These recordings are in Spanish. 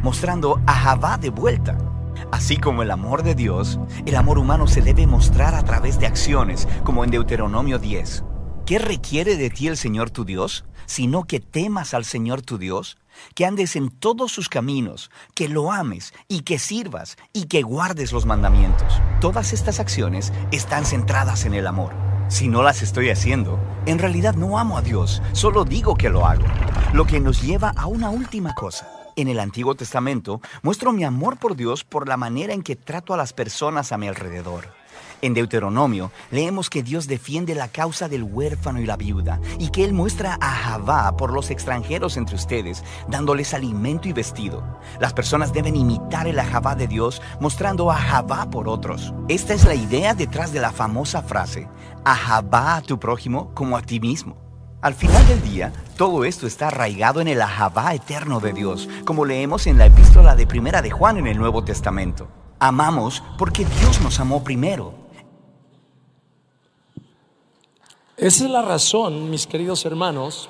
mostrando a Javá de vuelta. Así como el amor de Dios, el amor humano se debe mostrar a través de acciones, como en Deuteronomio 10. ¿Qué requiere de ti el Señor tu Dios? Sino que temas al Señor tu Dios, que andes en todos sus caminos, que lo ames y que sirvas y que guardes los mandamientos. Todas estas acciones están centradas en el amor. Si no las estoy haciendo, en realidad no amo a Dios, solo digo que lo hago. Lo que nos lleva a una última cosa. En el Antiguo Testamento muestro mi amor por Dios por la manera en que trato a las personas a mi alrededor. En Deuteronomio leemos que Dios defiende la causa del huérfano y la viuda y que Él muestra a Javá por los extranjeros entre ustedes, dándoles alimento y vestido. Las personas deben imitar el Javá de Dios, mostrando a Javá por otros. Esta es la idea detrás de la famosa frase, Javá a tu prójimo como a ti mismo. Al final del día, todo esto está arraigado en el Javá eterno de Dios, como leemos en la epístola de Primera de Juan en el Nuevo Testamento. Amamos porque Dios nos amó primero. Esa es la razón, mis queridos hermanos,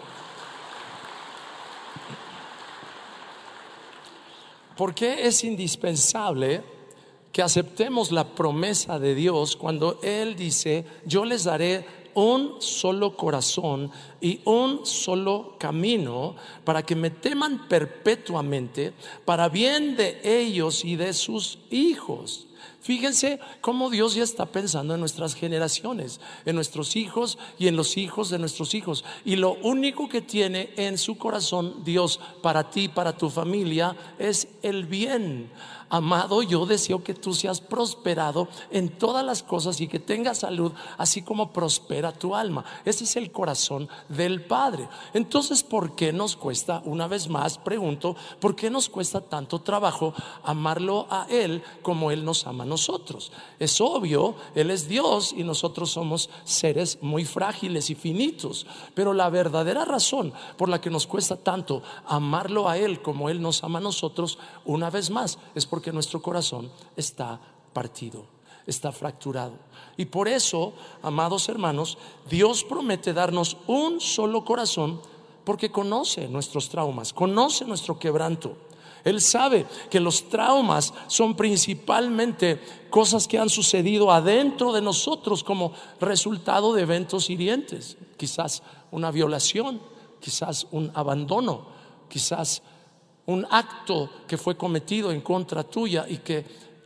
por qué es indispensable que aceptemos la promesa de Dios cuando Él dice: yo les daré un solo corazón y un solo camino para que me teman perpetuamente, para bien de ellos y de sus hijos. Fíjense cómo Dios ya está pensando en nuestras generaciones, en nuestros hijos y en los hijos de nuestros hijos. Y lo único que tiene en su corazón Dios para ti, para tu familia, es el bien. Amado, yo deseo que tú seas prosperado en todas las cosas y que tengas salud, así como prospera tu alma. Ese es el corazón del Padre. Entonces, ¿por qué nos cuesta, una vez más pregunto, por qué nos cuesta tanto trabajo amarlo a Él como Él nos ama a nosotros? Es obvio, Él es Dios y nosotros somos seres muy frágiles y finitos. Pero la verdadera razón por la que nos cuesta tanto amarlo a Él como Él nos ama a nosotros, una vez más, es porque nuestro corazón está partido, está fracturado. Y por eso, amados hermanos, Dios promete darnos un solo corazón, porque conoce nuestros traumas, conoce nuestro quebranto. Él sabe que los traumas son principalmente cosas que han sucedido adentro de nosotros como resultado de eventos hirientes. Quizás una violación, quizás un abandono, quizás un acto que fue cometido en contra tuya y que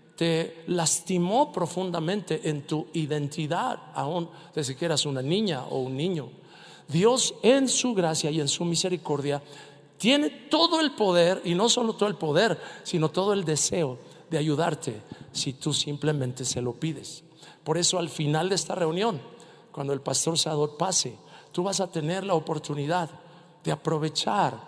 te lastimó profundamente en tu identidad, aún desde que eras una niña o un niño. Dios, en su gracia y en su misericordia, tiene todo el poder, y no solo todo el poder, sino todo el deseo de ayudarte si tú simplemente se lo pides. Por eso, al final de esta reunión, cuando el pastor Sadot pase, tú vas a tener la oportunidad de aprovechar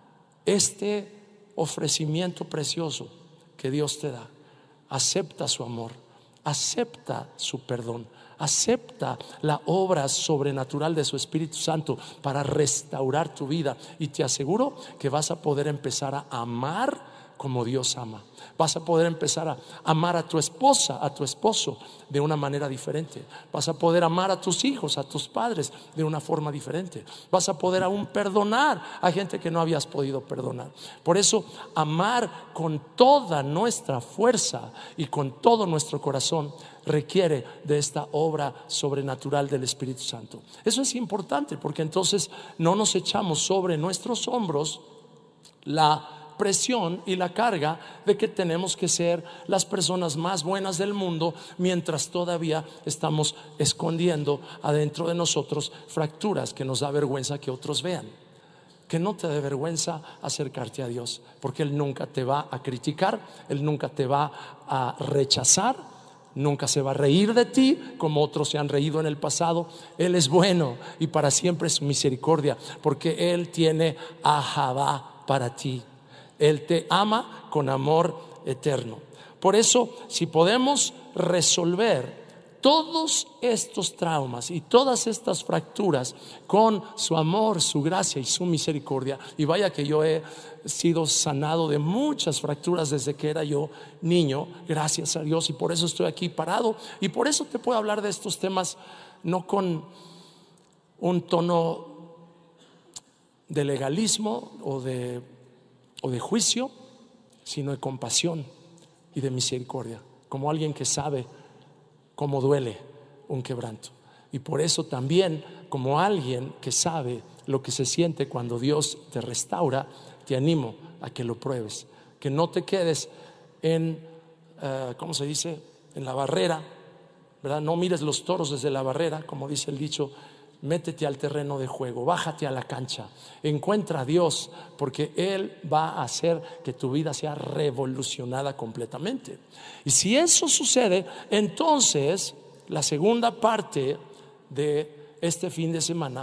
este ofrecimiento precioso que Dios te da. Acepta su amor, acepta su perdón, acepta la obra sobrenatural de su Espíritu Santo para restaurar tu vida, y te aseguro que vas a poder empezar a amar como Dios ama. Vas a poder empezar a amar a tu esposa, a tu esposo de una manera diferente. Vas a poder amar a tus hijos, a tus padres de una forma diferente. Vas a poder aún perdonar a gente que no habías podido perdonar. Por eso, amar con toda nuestra fuerza y con todo nuestro corazón requiere de esta obra sobrenatural del Espíritu Santo. Eso es importante, porque entonces no nos echamos sobre nuestros hombros la presión y la carga de que tenemos que ser las personas más buenas del mundo, mientras todavía estamos escondiendo adentro de nosotros fracturas que nos da vergüenza que otros vean. Que no te dé vergüenza acercarte a Dios, porque Él nunca te va a criticar, Él nunca te va a rechazar, nunca se va a reír de ti como otros se han reído en el pasado. Él es bueno y para siempre es su misericordia, porque Él tiene a Javá para ti. Él te ama con amor eterno. Por eso, si podemos resolver todos estos traumas y todas estas fracturas con su amor, su gracia y su misericordia, y vaya que yo he sido sanado de muchas fracturas desde que era yo niño, gracias a Dios, y por eso estoy aquí parado, y por eso te puedo hablar de estos temas no con un tono de legalismo o de juicio, sino de compasión y de misericordia, como alguien que sabe cómo duele un quebranto. Y por eso también, como alguien que sabe lo que se siente cuando Dios te restaura, te animo a que lo pruebes, que no te quedes en, ¿cómo se dice?, en la barrera, ¿verdad? No mires los toros desde la barrera, como dice el dicho. Métete al terreno de juego, bájate a la cancha, encuentra a Dios, porque Él va a hacer que tu vida sea revolucionada completamente. Y si eso sucede, entonces la segunda parte de este fin de semana: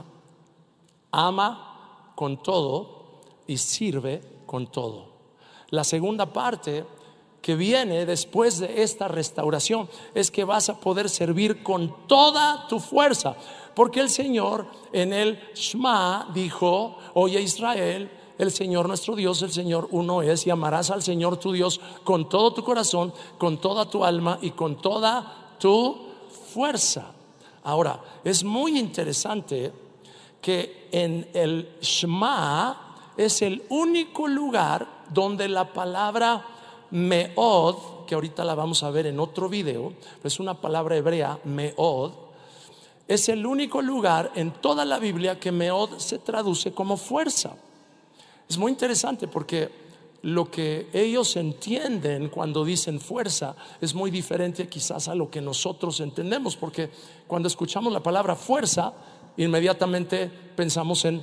ama con todo y sirve con todo. La segunda parte que viene después de esta restauración es que vas a poder servir con toda tu fuerza, porque el Señor en el Shema dijo: oye Israel, el Señor nuestro Dios, el Señor uno es, y amarás al Señor tu Dios con todo tu corazón, con toda tu alma y con toda tu fuerza. Ahora, es muy interesante que en el Shema es el único lugar donde la palabra meod, que ahorita la vamos a ver en otro video, es una palabra hebrea, meod, es el único lugar en toda la Biblia que meod se traduce como fuerza. Es muy interesante porque lo que ellos entienden cuando dicen fuerza es muy diferente quizás a lo que nosotros entendemos, porque cuando escuchamos la palabra fuerza, inmediatamente pensamos en,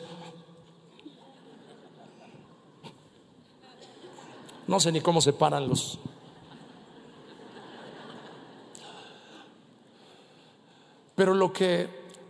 no sé ni cómo se paran los. Pero lo que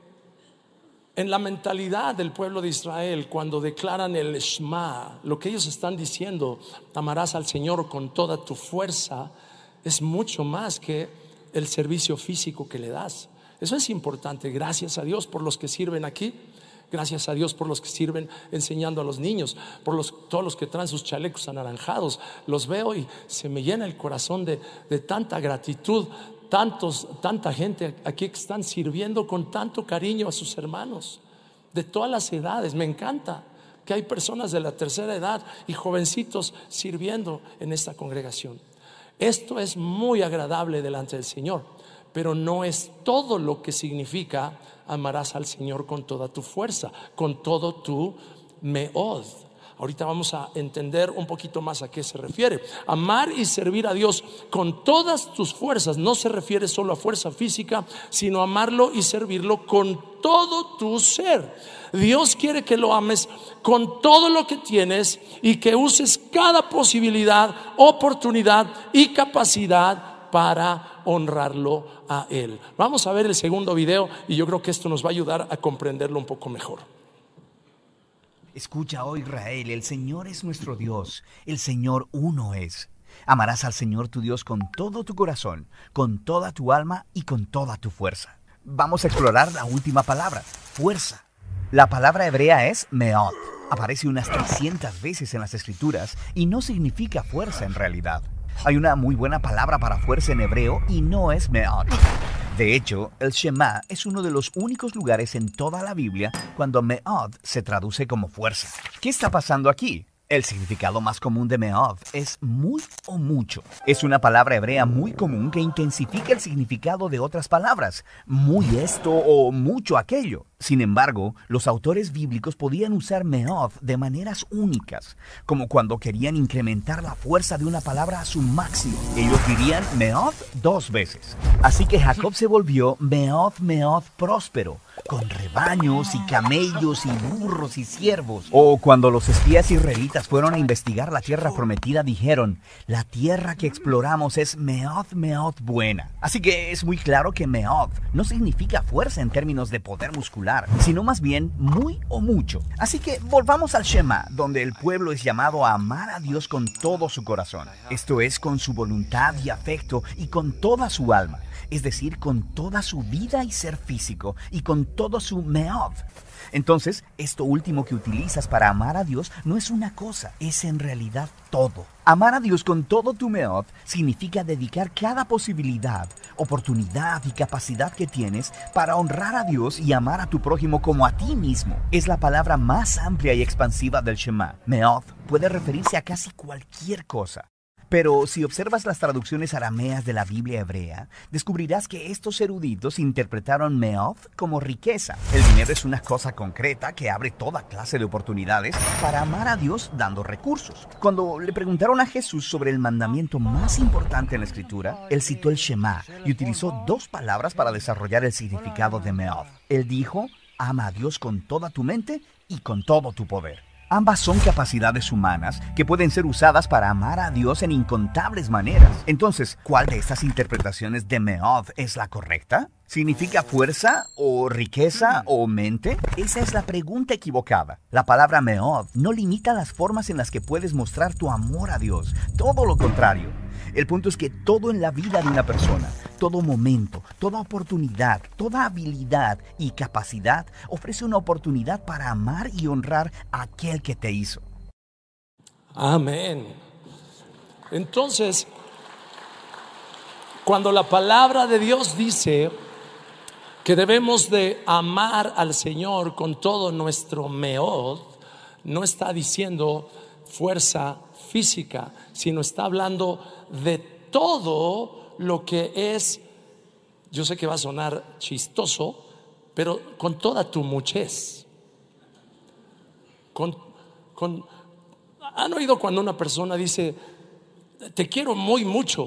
en la mentalidad del pueblo de Israel, cuando declaran el Shema, lo que ellos están diciendo, amarás al Señor con toda tu fuerza, es mucho más que el servicio físico que le das. Eso es importante. Gracias a Dios por los que sirven aquí. Gracias a Dios por los que sirven enseñando a los niños, por todos los que traen sus chalecos anaranjados. Los veo y se me llena el corazón de tanta gratitud. Tanta gente aquí que están sirviendo con tanto cariño a sus hermanos de todas las edades. Me encanta que hay personas de la tercera edad y jovencitos sirviendo en esta congregación. Esto es muy agradable delante del Señor, pero no es todo lo que significa amarás al Señor con toda tu fuerza, con todo tu meod. Ahorita vamos a entender un poquito más a qué se refiere. Amar y servir a Dios con todas tus fuerzas no se refiere solo a fuerza física, sino amarlo y servirlo con todo tu ser. Dios quiere que lo ames con todo lo que tienes y que uses cada posibilidad, oportunidad y capacidad para honrarlo a Él. Vamos a ver el segundo video y yo creo que esto nos va a ayudar a comprenderlo un poco mejor. Escucha, oh Israel, el Señor es nuestro Dios, el Señor uno es. Amarás al Señor tu Dios con todo tu corazón, con toda tu alma y con toda tu fuerza. Vamos a explorar la última palabra, fuerza. La palabra hebrea es meod. Aparece unas 300 veces en las Escrituras y no significa fuerza en realidad. Hay una muy buena palabra para fuerza en hebreo y no es meod. De hecho, el Shema es uno de los únicos lugares en toda la Biblia cuando meod se traduce como fuerza. ¿Qué está pasando aquí? El significado más común de meod es muy o mucho. Es una palabra hebrea muy común que intensifica el significado de otras palabras, muy esto o mucho aquello. Sin embargo, los autores bíblicos podían usar meod de maneras únicas, como cuando querían incrementar la fuerza de una palabra a su máximo. Ellos dirían meod 2 veces. Así que Jacob se volvió meod próspero, con rebaños y camellos y burros y siervos. O cuando los espías israelitas fueron a investigar la tierra prometida, dijeron, la tierra que exploramos es meod buena. Así que es muy claro que meod no significa fuerza en términos de poder muscular, sino más bien muy o mucho. Así que volvamos al Shema, donde el pueblo es llamado a amar a Dios con todo su corazón. Esto es, con su voluntad y afecto y con toda su alma. Es decir, con toda su vida y ser físico y con todo su meod. Entonces, esto último que utilizas para amar a Dios no es una cosa, es en realidad todo. Amar a Dios con todo tu meod significa dedicar cada posibilidad, oportunidad y capacidad que tienes para honrar a Dios y amar a tu prójimo como a ti mismo. Es la palabra más amplia y expansiva del Shema. Meod puede referirse a casi cualquier cosa. Pero si observas las traducciones arameas de la Biblia hebrea, descubrirás que estos eruditos interpretaron meod como riqueza. El dinero es una cosa concreta que abre toda clase de oportunidades para amar a Dios dando recursos. Cuando le preguntaron a Jesús sobre el mandamiento más importante en la Escritura, él citó el Shema y utilizó dos palabras para desarrollar el significado de meod. Él dijo: ama a Dios con toda tu mente y con todo tu poder. Ambas son capacidades humanas que pueden ser usadas para amar a Dios en incontables maneras. Entonces, ¿cuál de estas interpretaciones de meod es la correcta? ¿Significa fuerza o riqueza o mente? Esa es la pregunta equivocada. La palabra meod no limita las formas en las que puedes mostrar tu amor a Dios. Todo lo contrario. El punto es que todo en la vida de una persona, todo momento, toda oportunidad, toda habilidad y capacidad ofrece una oportunidad para amar y honrar a aquel que te hizo. Amén. Entonces, cuando la palabra de Dios dice que debemos de amar al Señor con todo nuestro meod, no está diciendo fuerza física, sino está hablando de todo lo que es, yo sé que va a sonar chistoso, pero con toda tu muchez. ¿Han oído cuando una persona dice te quiero muy mucho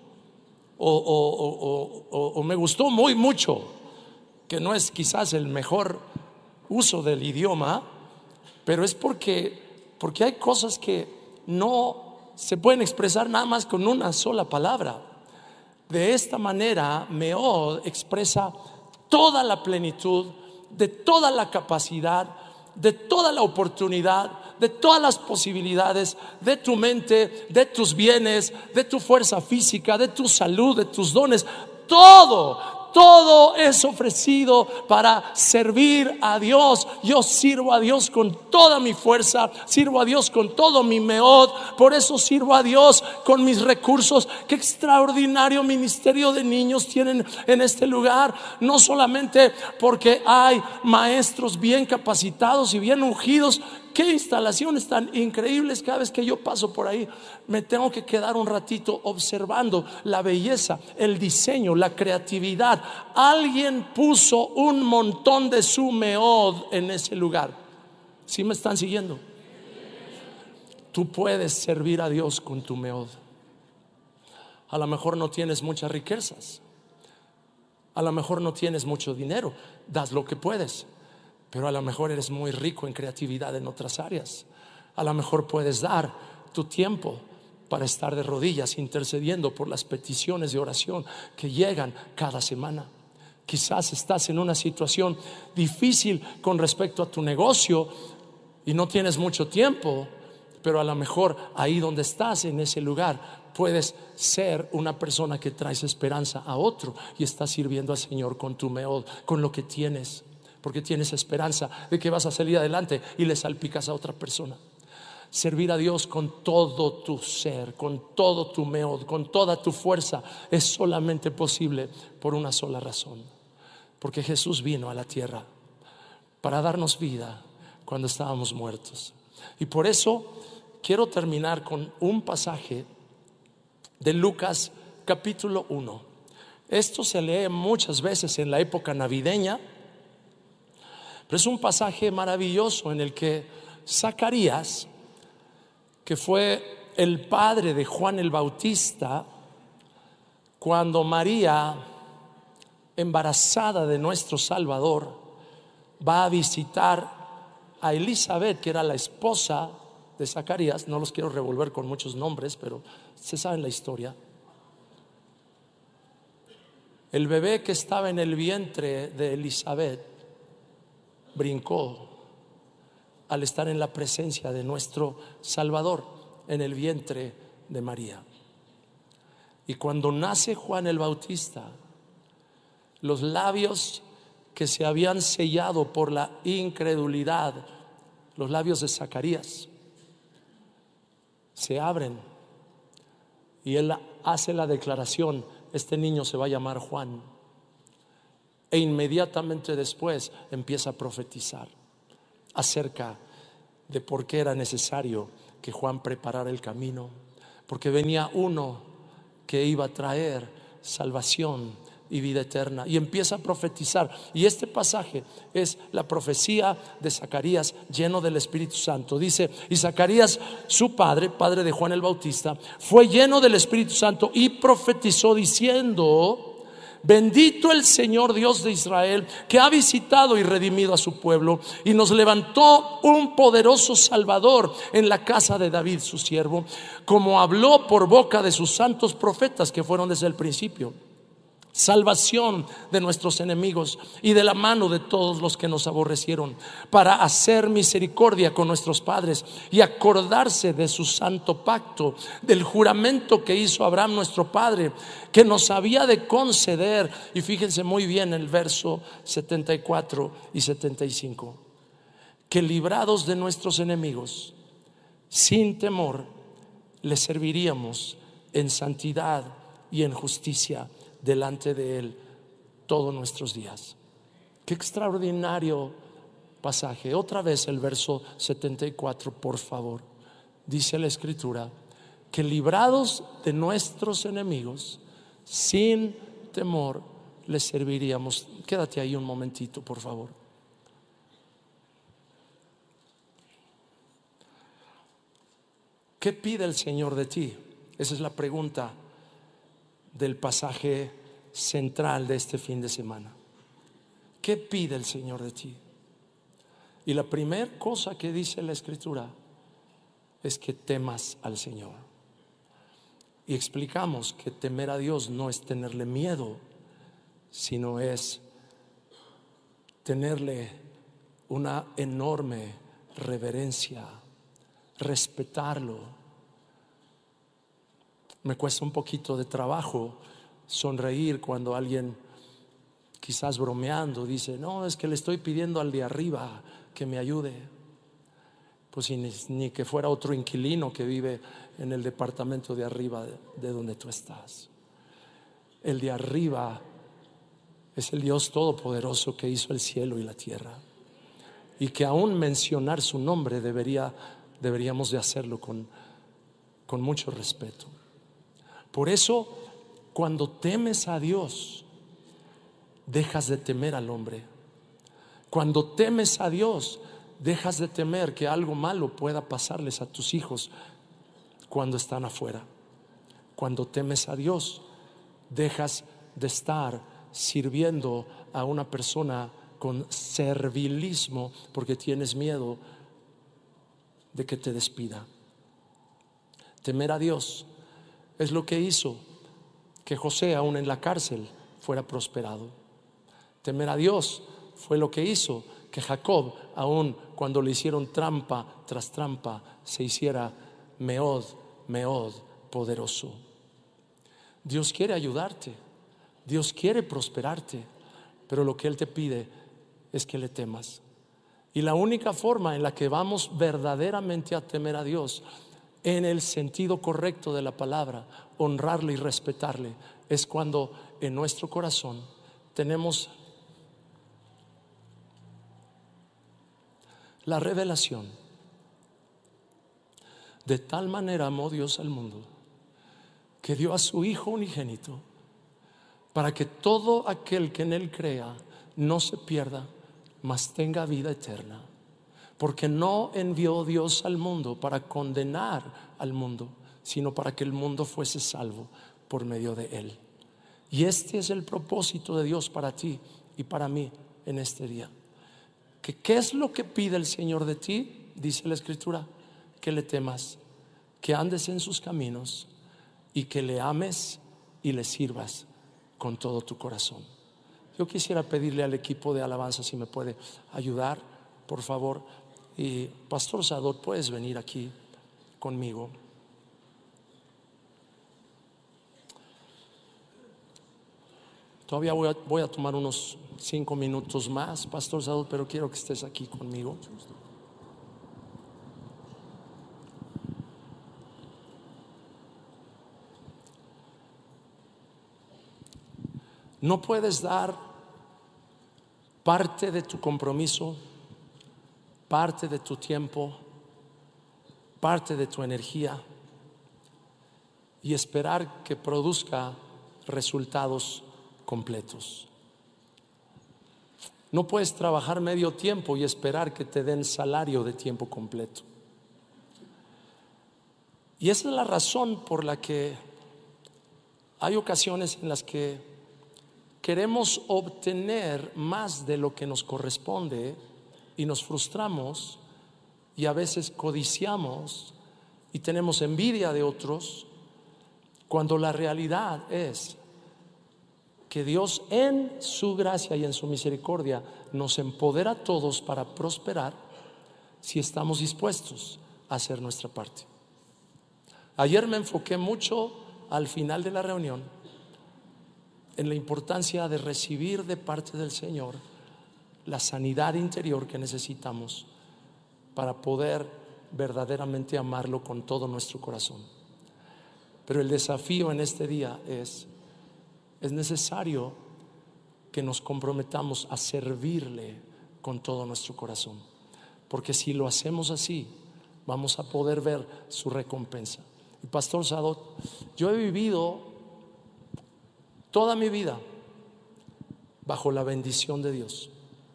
o me gustó muy mucho? Que no es quizás el mejor uso del idioma, pero es porque hay cosas que no se pueden expresar nada más con una sola palabra. De esta manera, meod expresa toda la plenitud de toda la capacidad, de toda la oportunidad, de todas las posibilidades, de tu mente, de tus bienes, de tu fuerza física, de tu salud, de tus dones. Todo es ofrecido para servir a Dios. Yo sirvo a Dios con toda mi fuerza, sirvo a Dios con todo mi meod, por eso sirvo a Dios con mis recursos. Qué extraordinario ministerio de niños tienen en este lugar. No solamente porque hay maestros bien capacitados y bien ungidos. Qué instalaciones tan increíbles. Cada vez que yo paso por ahí me tengo que quedar un ratito observando la belleza, el diseño, la creatividad. Alguien puso un montón de su meod en ese lugar. ¿Sí me están siguiendo? Tú puedes servir a Dios con tu meod. A lo mejor no tienes muchas riquezas, a lo mejor no tienes mucho dinero, das lo que puedes. Pero a lo mejor eres muy rico en creatividad en otras áreas. A lo mejor puedes dar tu tiempo para estar de rodillas intercediendo por las peticiones de oración que llegan cada semana. Quizás estás en una situación difícil con respecto a tu negocio y no tienes mucho tiempo, pero a lo mejor ahí donde estás, en ese lugar, puedes ser una persona que traes esperanza a otro y estás sirviendo al Señor con tu meod, con lo que tienes, porque tienes esperanza de que vas a salir adelante y le salpicas a otra persona. Servir a Dios con todo tu ser, con todo tu meod, con toda tu fuerza, es solamente posible por una sola razón: porque Jesús vino a la tierra para darnos vida cuando estábamos muertos. Y por eso quiero terminar con un pasaje de Lucas capítulo 1. Esto se lee muchas veces en la época navideña, pero es un pasaje maravilloso en el que Zacarías, que fue el padre de Juan el Bautista, cuando María, embarazada de nuestro Salvador, va a visitar a Elizabeth, que era la esposa de Zacarías. No los quiero revolver con muchos nombres, pero se sabe la historia. El bebé que estaba en el vientre de Elizabeth brincó al estar en la presencia de nuestro Salvador en el vientre de María. Y cuando nace Juan el Bautista, los labios que se habían sellado por la incredulidad, los labios de Zacarías, se abren y él hace la declaración: este niño se va a llamar Juan. E inmediatamente después empieza a profetizar acerca de por qué era necesario que Juan preparara el camino, porque venía uno que iba a traer salvación y vida eterna. Y empieza a profetizar. Y este pasaje es la profecía de Zacarías lleno del Espíritu Santo. Dice: y Zacarías, su padre de Juan el Bautista, fue lleno del Espíritu Santo y profetizó diciendo: bendito el Señor Dios de Israel, que ha visitado y redimido a su pueblo, y nos levantó un poderoso Salvador en la casa de David su siervo, como habló por boca de sus santos profetas que fueron desde el principio. Salvación de nuestros enemigos y de la mano de todos los que nos aborrecieron, para hacer misericordia con nuestros padres y acordarse de su santo pacto, del juramento que hizo Abraham nuestro padre, que nos había de conceder. Y fíjense muy bien el verso 74 y 75: que librados de nuestros enemigos, sin temor, les serviríamos en santidad y en justicia delante de Él todos nuestros días. Qué extraordinario pasaje. Otra vez el verso 74, por favor. Dice la Escritura que librados de nuestros enemigos, sin temor, les serviríamos. Quédate ahí un momentito, por favor. ¿Qué pide el Señor de ti? Esa es la pregunta del pasaje central de este fin de semana. ¿Qué pide el Señor de ti? Y la primera cosa que dice la Escritura es que temas al Señor. Y explicamos que temer a Dios no es tenerle miedo, sino es tenerle una enorme reverencia, respetarlo. Me cuesta un poquito de trabajo sonreír cuando alguien, quizás bromeando, dice: no, es que le estoy pidiendo al de arriba que me ayude. Pues ni que fuera otro inquilino que vive en el departamento de arriba de donde tú estás. El de arriba es el Dios todopoderoso que hizo el cielo y la tierra, y que aún mencionar su nombre deberíamos de hacerlo con mucho respeto. Por eso, cuando temes a Dios, dejas de temer al hombre. Cuando temes a Dios, dejas de temer que algo malo pueda pasarles a tus hijos cuando están afuera. Cuando temes a Dios, dejas de estar sirviendo a una persona con servilismo porque tienes miedo de que te despida. Temer a Dios es lo que hizo que José, aún en la cárcel, fuera prosperado. Temer a Dios fue lo que hizo que Jacob, aún cuando le hicieron trampa tras trampa, se hiciera meod poderoso. Dios quiere ayudarte, Dios quiere prosperarte, pero lo que Él te pide es que le temas. Y la única forma en la que vamos verdaderamente a temer a Dios, en el sentido correcto de la palabra, honrarle y respetarle, es cuando en nuestro corazón tenemos la revelación: de tal manera amó Dios al mundo que dio a su Hijo unigénito, para que todo aquel que en Él crea no se pierda, mas tenga vida eterna. Porque no envió Dios al mundo para condenar al mundo, sino para que el mundo fuese salvo por medio de Él. Y este es el propósito de Dios para ti y para mí en este día. ¿Qué es lo que pide el Señor de ti? Dice la Escritura: que le temas, que andes en sus caminos y que le ames y le sirvas con todo tu corazón. Yo quisiera pedirle al equipo de alabanza si me puede ayudar, por favor. Y Pastor Sadot, puedes venir aquí conmigo. Todavía voy a tomar unos 5 minutos más, Pastor Sadot, pero quiero que estés aquí conmigo. No puedes dar parte de tu compromiso, parte de tu tiempo, parte de tu energía y esperar que produzca resultados completos. No puedes trabajar medio tiempo y esperar que te den salario de tiempo completo. Y esa es la razón por la que hay ocasiones en las que queremos obtener más de lo que nos corresponde y nos frustramos y a veces codiciamos y tenemos envidia de otros, cuando la realidad es que Dios en su gracia y en su misericordia nos empodera a todos para prosperar si estamos dispuestos a hacer nuestra parte. Ayer me enfoqué mucho al final de la reunión en la importancia de recibir de parte del Señor la sanidad interior que necesitamos para poder verdaderamente amarlo con todo nuestro corazón. Pero el desafío en este día es necesario que nos comprometamos a servirle con todo nuestro corazón, porque si lo hacemos así, vamos a poder ver su recompensa. Y Pastor Sadot, yo he vivido toda mi vida bajo la bendición de Dios,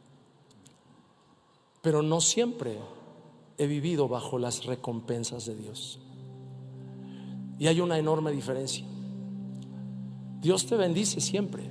pero no siempre he vivido bajo las recompensas de Dios. Y hay una enorme diferencia. Dios te bendice siempre.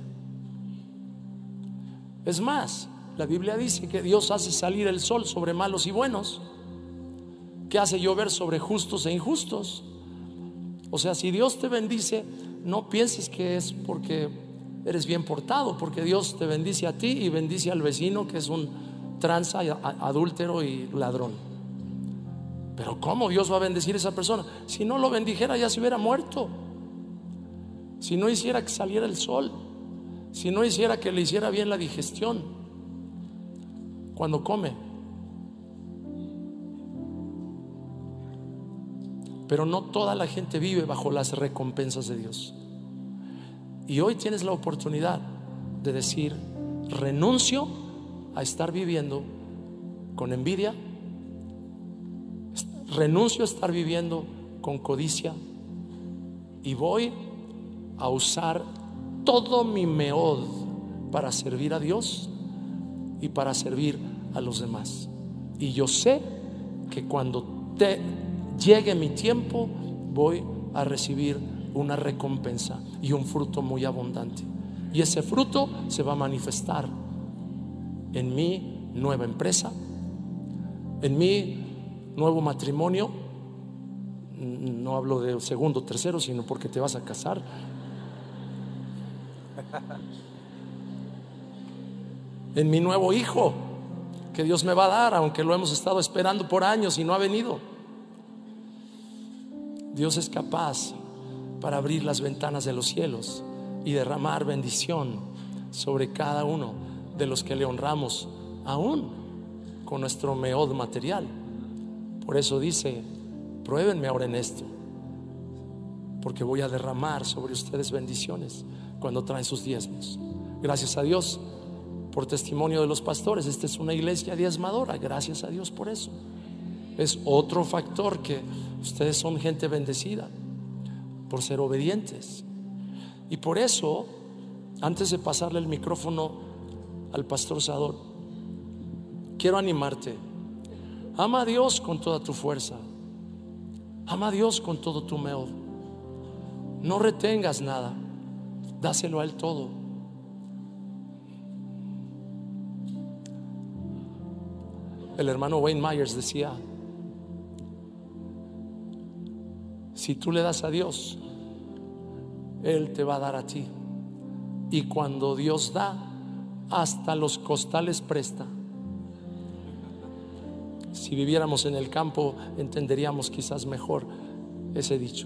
Es más, la Biblia dice que Dios hace salir el sol sobre malos y buenos, que hace llover sobre justos e injustos. O sea, si Dios te bendice, no pienses que es porque eres bien portado, porque Dios te bendice a ti y bendice al vecino que es un tranza, adúltero y ladrón. Pero ¿cómo Dios va a bendecir a esa persona? Si no lo bendijera ya se hubiera muerto. Si no hiciera que saliera el sol, si no hiciera que le hiciera bien la digestión cuando come. Pero no toda la gente vive bajo las recompensas de Dios. Y hoy tienes la oportunidad de decir: renuncio a estar viviendo con envidia, renuncio a estar viviendo con codicia y voy a usar todo mi meod para servir a Dios y para servir a los demás. Y yo sé que cuando llegue mi tiempo voy a recibir una recompensa y un fruto muy abundante. Y ese fruto se va a manifestar en mi nueva empresa, en mi nuevo matrimonio. No hablo de segundo, tercero, sino porque te vas a casar. En mi nuevo hijo que Dios me va a dar, aunque lo hemos estado esperando por años y no ha venido. Dios es capaz para abrir las ventanas de los cielos y derramar bendición sobre cada uno de los que le honramos, aún con nuestro meod material. Por eso dice: pruébenme ahora en esto, porque voy a derramar sobre ustedes bendiciones cuando traen sus diezmos. Gracias a Dios por testimonio de los pastores. Esta es una iglesia diezmadora. Gracias a Dios por eso. Es otro factor, que ustedes son gente bendecida por ser obedientes. Y por eso, antes de pasarle el micrófono al pastor Sadot, quiero animarte: ama a Dios con toda tu fuerza, ama a Dios con todo tu meod. No retengas nada, dáselo a Él todo. El hermano Wayne Myers decía: si tú le das a Dios, Él te va a dar a ti. Y cuando Dios da, hasta los costales presta. Si viviéramos en el campo, entenderíamos quizás mejor ese dicho.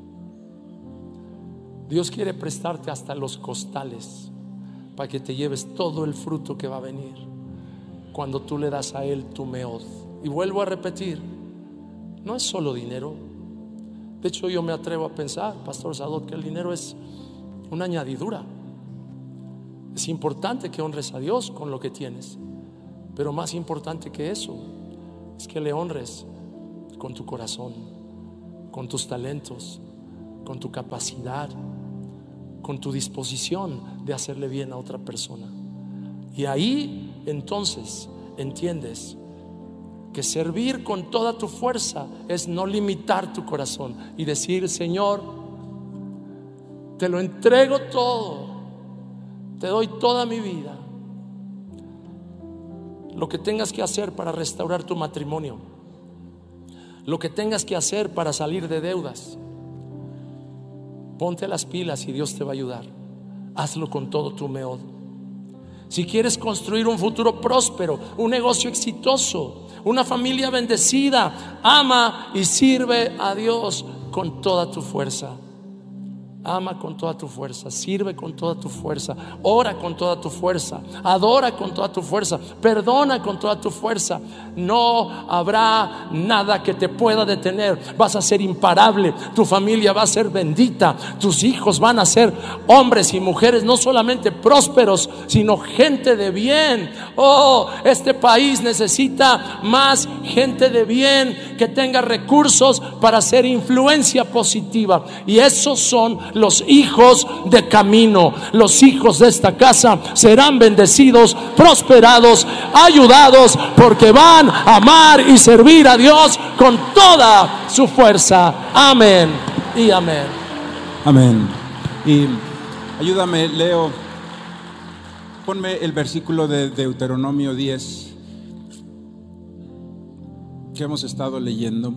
Dios quiere prestarte hasta los costales para que te lleves todo el fruto que va a venir cuando tú le das a Él tu meod. Y vuelvo a repetir, no es solo dinero. De hecho, yo me atrevo a pensar, pastor Sadot, que el dinero es una añadidura. Es importante que honres a Dios con lo que tienes, pero más importante que eso es que le honres con tu corazón, con tus talentos, con tu capacidad, con tu disposición de hacerle bien a otra persona. Y ahí entonces entiendes que servir con toda tu fuerza es no limitar tu corazón y decir: Señor, te lo entrego todo, te doy toda mi vida. Lo que tengas que hacer para restaurar tu matrimonio, lo que tengas que hacer para salir de deudas, ponte las pilas y Dios te va a ayudar. Hazlo con todo tu meod. Si quieres construir un futuro próspero, un negocio exitoso, una familia bendecida, ama y sirve a Dios con toda tu fuerza. Ama con toda tu fuerza, sirve con toda tu fuerza, ora con toda tu fuerza, adora con toda tu fuerza, perdona con toda tu fuerza. No habrá nada que te pueda detener. Vas a ser imparable, tu familia va a ser bendita, tus hijos van a ser hombres y mujeres no solamente prósperos, sino gente de bien. Oh, este país necesita más gente de bien que tenga recursos para hacer influencia positiva, y esos son los hijos de camino. Los hijos de esta casa serán bendecidos, prosperados, ayudados, porque van a amar y servir a Dios con toda su fuerza. Amén y amén. Amén. Y ayúdame, Leo, ponme el versículo de Deuteronomio 10 que hemos estado leyendo.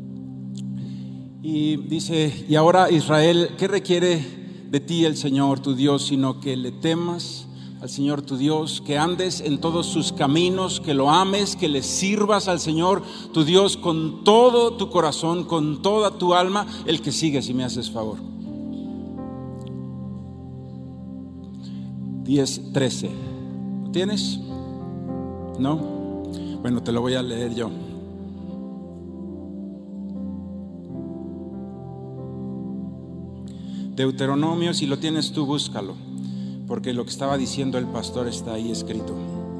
Y dice: y ahora, Israel, ¿qué requiere de ti el Señor tu Dios? Sino que le temas al Señor tu Dios, que andes en todos sus caminos, que lo ames, que le sirvas al Señor tu Dios con todo tu corazón, con toda tu alma. El que sigue, si me haces favor. 10:13. ¿Lo tienes? ¿No? Bueno, te lo voy a leer yo. Deuteronomio, si lo tienes tú, búscalo, porque lo que estaba diciendo el pastor está ahí escrito.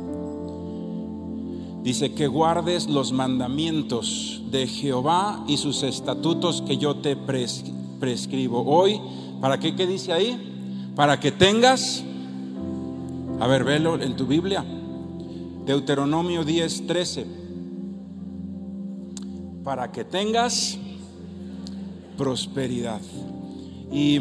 Dice: que guardes los mandamientos de Jehová y sus estatutos que yo te prescribo hoy. ¿Para qué? ¿Qué dice ahí? Para que tengas, a ver, velo en tu Biblia, Deuteronomio 10:13. Para que tengas prosperidad. Y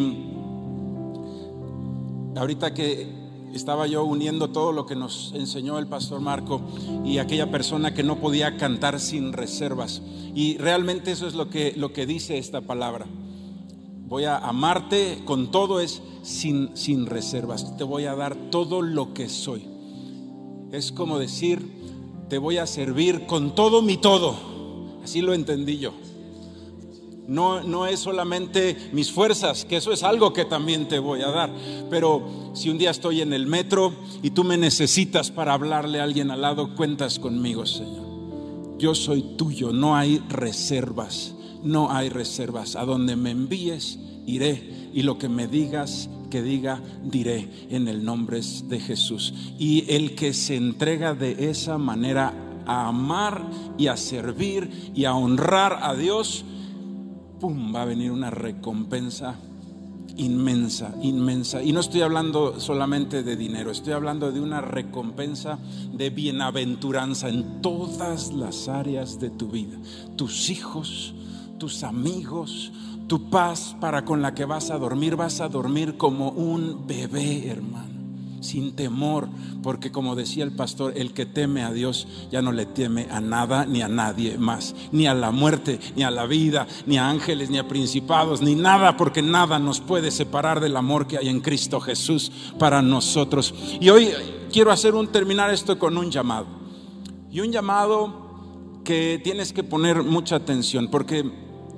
ahorita que estaba yo uniendo todo lo que nos enseñó el pastor Marco y aquella persona que no podía cantar sin reservas, y realmente eso es lo que dice esta palabra: voy a amarte con todo, es sin reservas. Te voy a dar todo lo que soy. Es como decir: te voy a servir con todo mi todo. Así lo entendí yo. No es solamente mis fuerzas, que eso es algo que también te voy a dar, pero si un día estoy en el metro y tú me necesitas para hablarle a alguien al lado, cuentas conmigo, Señor. Yo soy tuyo, no hay reservas, no hay reservas. A donde me envíes, iré, y lo que me digas que diga, diré, en el nombre de Jesús. Y el que se entrega de esa manera a amar y a servir y a honrar a Dios, ¡pum!, va a venir una recompensa inmensa, inmensa. Y no estoy hablando solamente de dinero, estoy hablando de una recompensa de bienaventuranza en todas las áreas de tu vida. Tus hijos, tus amigos, tu paz para con la que vas a dormir como un bebé, hermano, sin temor, porque como decía el pastor, el que teme a Dios ya no le teme a nada ni a nadie más, ni a la muerte, ni a la vida, ni a ángeles, ni a principados, ni nada, porque nada nos puede separar del amor que hay en Cristo Jesús para nosotros. Y hoy quiero terminar esto con un llamado, y un llamado que tienes que poner mucha atención, porque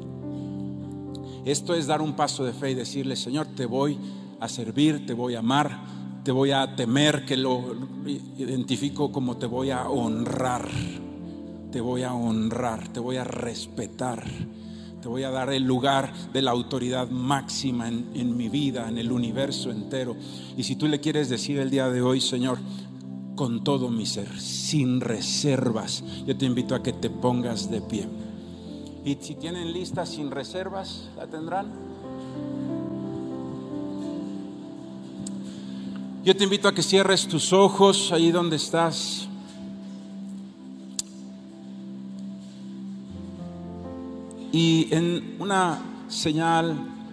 esto es dar un paso de fe y decirle: Señor, te voy a servir, te voy a amar, te voy a temer, que lo identifico como te voy a honrar, te voy a honrar, te voy a respetar, te voy a dar el lugar de la autoridad máxima en mi vida, en el universo entero. Y si tú le quieres decir el día de hoy: Señor, con todo mi ser, sin reservas, yo te invito a que te pongas de pie. Y si tienen lista sin reservas, ¿la tendrán? Yo te invito a que cierres tus ojos ahí donde estás. Y en una señal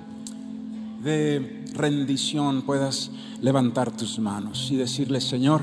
de rendición puedas levantar tus manos y decirle: Señor,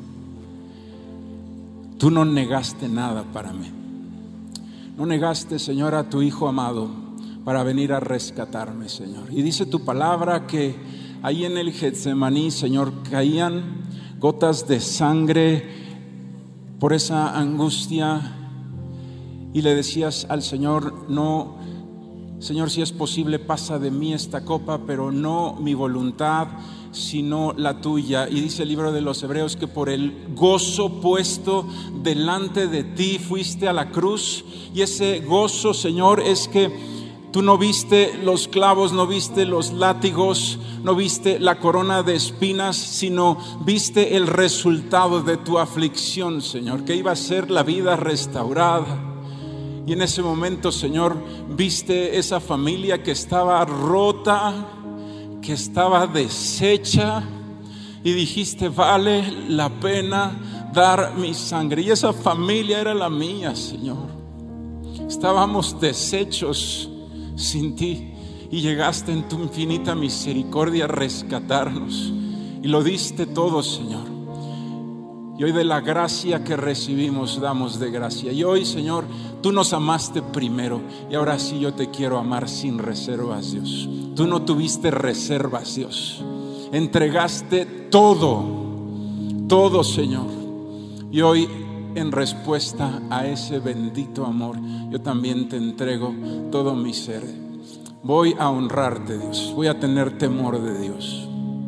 tú no negaste nada para mí. No negaste, Señor, a tu Hijo amado para venir a rescatarme, Señor. Y dice tu palabra que ahí en el Getsemaní, Señor, caían gotas de sangre por esa angustia. Y le decías al Señor: no, Señor, si es posible, pasa de mí esta copa, pero no mi voluntad, sino la tuya. Y dice el libro de los Hebreos que por el gozo puesto delante de ti fuiste a la cruz. Y ese gozo, Señor, es que tú no viste los clavos, no viste los látigos, no viste la corona de espinas, sino viste el resultado de tu aflicción, Señor, que iba a ser la vida restaurada. Y en ese momento, Señor, viste esa familia que estaba rota, que estaba deshecha, y dijiste: vale la pena dar mi sangre. Y esa familia era la mía, Señor. Estábamos deshechos sin ti, y llegaste en tu infinita misericordia a rescatarnos, y lo diste todo, Señor. Y hoy de la gracia que recibimos damos de gracia. Y hoy, Señor, tú nos amaste primero, y ahora sí yo te quiero amar sin reservas, Dios. Tú no tuviste reservas, Dios. Entregaste todo, todo, Señor. Y hoy, en respuesta a ese bendito amor, yo también te entrego todo mi ser. Voy a honrarte, Dios. Voy a tener temor de Dios.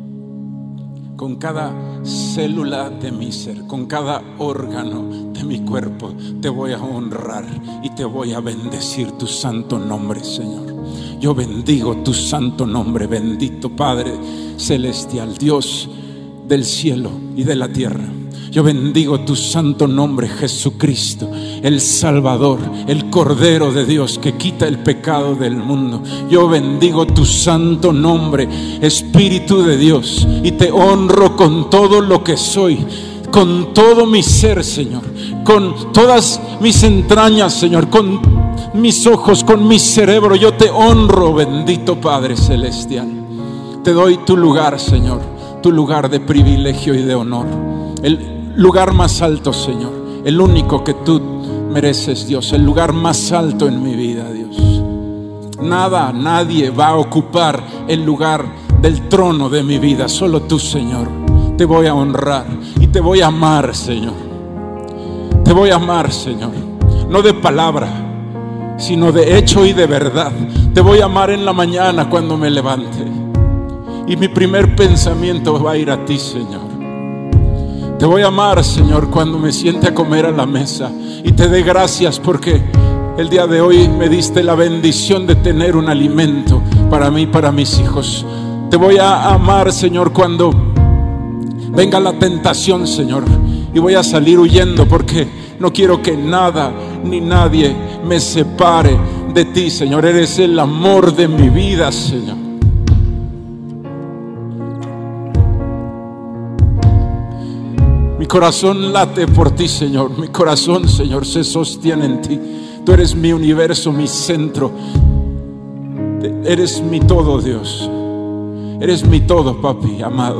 Con cada célula de mi ser, con cada órgano de mi cuerpo, te voy a honrar y te voy a bendecir tu santo nombre, Señor. Yo bendigo tu santo nombre, bendito Padre celestial, Dios del cielo y de la tierra. Yo bendigo tu santo nombre, Jesucristo, el Salvador, el Cordero de Dios que quita el pecado del mundo. Yo bendigo tu santo nombre, Espíritu de Dios, y te honro con todo lo que soy, con todo mi ser, Señor, con todas mis entrañas, Señor, con mis ojos, con mi cerebro. Yo te honro, bendito Padre celestial. Te doy tu lugar, Señor, tu lugar de privilegio y de honor, el lugar más alto, Señor, el único que tú mereces, Dios, el lugar más alto en mi vida, Dios. Nada, nadie va a ocupar el lugar del trono de mi vida, solo tú, Señor. Te voy a honrar y te voy a amar, Señor. Te voy a amar, Señor, no de palabra, sino de hecho y de verdad. Te voy a amar en la mañana cuando me levante, y mi primer pensamiento va a ir a ti, Señor. Te voy a amar, Señor, cuando me siente a comer a la mesa y te dé gracias porque el día de hoy me diste la bendición de tener un alimento para mí y para mis hijos. Te voy a amar, Señor, cuando venga la tentación, Señor, y voy a salir huyendo porque no quiero que nada ni nadie me separe de ti, Señor. Eres el amor de mi vida, Señor. Mi corazón late por ti, Señor. Mi corazón, Señor, se sostiene en ti. Tú eres mi universo, mi centro. Eres mi todo, Dios. Eres mi todo, papi, amado.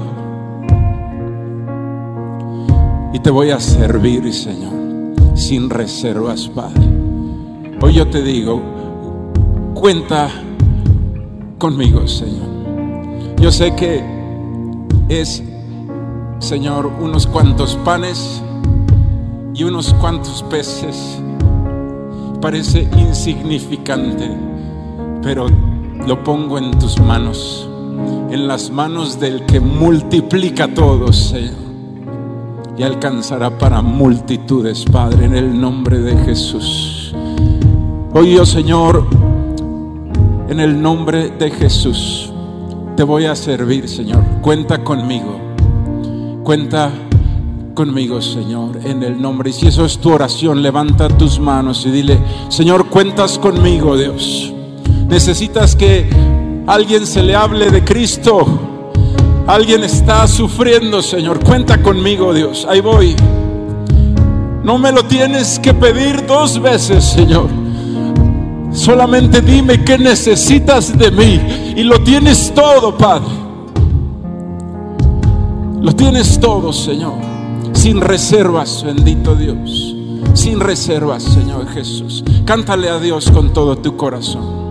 Y te voy a servir, Señor, sin reservas, Padre. Hoy yo te digo, cuenta conmigo, Señor. Yo sé que es, Señor, unos cuantos panes y unos cuantos peces. Parece insignificante, pero lo pongo en tus manos, en las manos del que multiplica todo, Señor, y alcanzará para multitudes, Padre, en el nombre de Jesús. Hoy yo, Señor, en el nombre de Jesús, te voy a servir, Señor. Cuenta conmigo. Cuenta conmigo, Señor, en el nombre. Y si eso es tu oración, levanta tus manos y dile: Señor, cuentas conmigo, Dios. Necesitas que alguien se le hable de Cristo. Alguien está sufriendo, Señor. Cuenta conmigo, Dios. Ahí voy. No me lo tienes que pedir 2 veces, Señor. Solamente dime qué necesitas de mí. Y lo tienes todo, Padre. Lo tienes todo, Señor. Sin reservas, bendito Dios. Sin reservas, Señor Jesús. Cántale a Dios con todo tu corazón.